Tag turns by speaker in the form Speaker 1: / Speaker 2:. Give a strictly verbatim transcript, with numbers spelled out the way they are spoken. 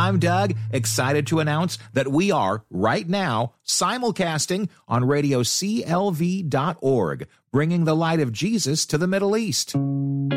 Speaker 1: I'm Doug, excited to announce that we are, right now, simulcasting on radio C L V dot org, bringing the light of Jesus to the Middle East.